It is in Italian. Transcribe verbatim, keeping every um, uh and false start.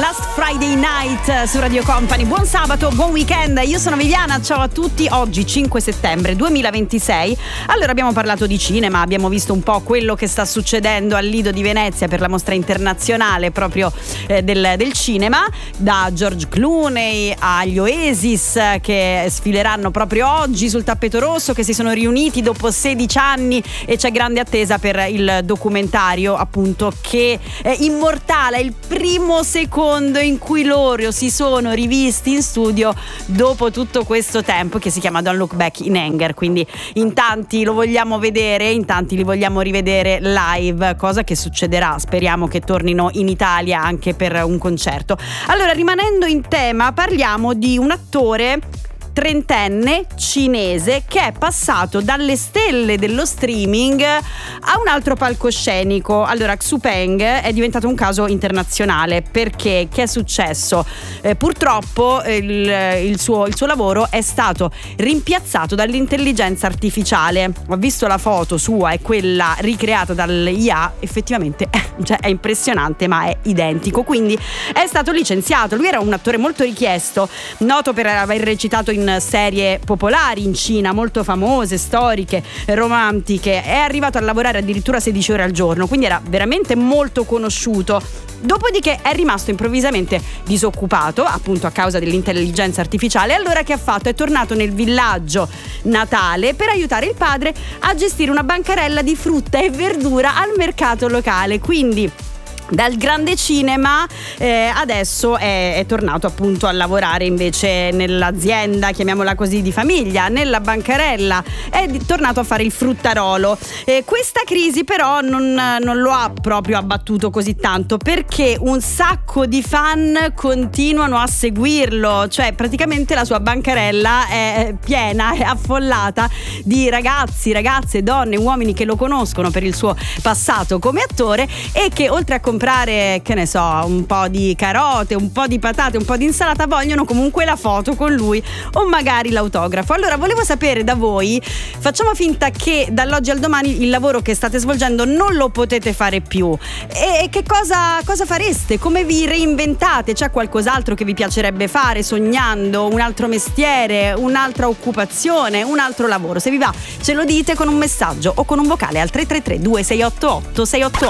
Last Friday Night su Radio Company. Buon sabato, buon weekend. Io sono Viviana, ciao a tutti. Oggi cinque settembre duemilaventisei. Allora abbiamo parlato di cinema, abbiamo visto un po' quello che sta succedendo al Lido di Venezia per la mostra internazionale proprio eh, del, del cinema, da George Clooney agli Oasis che sfileranno proprio oggi sul tappeto rosso, che si sono riuniti dopo sedici anni e c'è grande attesa per il documentario appunto che eh, immortala il primo secondo in cui loro si sono rivisti in studio dopo tutto questo tempo, che si chiama Don't Look Back in Anger. Quindi in tanti lo vogliamo vedere, in tanti li vogliamo rivedere live, cosa che succederà, speriamo che tornino in Italia anche per un concerto. Allora, rimanendo in tema, parliamo di un attore trentenne cinese che è passato dalle stelle dello streaming a un altro palcoscenico. Allora, Xu Peng è diventato un caso internazionale perché che è successo? Eh, purtroppo il, il, suo, il suo lavoro è stato rimpiazzato dall'intelligenza artificiale. Ho visto la foto sua e quella ricreata dall'I A, effettivamente eh, cioè, è impressionante, ma è identico. Quindi è stato licenziato. Lui era un attore molto richiesto, noto per aver recitato in serie popolari in Cina, molto famose, storiche, romantiche. È arrivato a lavorare addirittura sedici ore al giorno, quindi era veramente molto conosciuto. Dopodiché è rimasto improvvisamente disoccupato, appunto a causa dell'intelligenza artificiale. Allora che ha fatto? È tornato nel villaggio natale per aiutare il padre a gestire una bancarella di frutta e verdura al mercato locale. Quindi dal grande cinema eh, adesso è, è tornato appunto a lavorare invece nell'azienda, chiamiamola così, di famiglia, nella bancarella, è di, tornato a fare il fruttarolo. Eh, questa crisi però non, non lo ha proprio abbattuto così tanto, perché un sacco di fan continuano a seguirlo, cioè praticamente la sua bancarella è piena, è affollata di ragazzi, ragazze, donne, uomini che lo conoscono per il suo passato come attore e che oltre a comprare, che ne so, un po' di carote, un po' di patate, un po' di insalata, vogliono comunque la foto con lui o magari l'autografo. Allora volevo sapere da voi, facciamo finta che dall'oggi al domani il lavoro che state svolgendo non lo potete fare più, e che cosa, cosa fareste? Come vi reinventate? C'è qualcos'altro che vi piacerebbe fare sognando? Un altro mestiere, un'altra occupazione, un altro lavoro? Se vi va ce lo dite con un messaggio o con un vocale al tre tre tre due sei otto otto sei otto.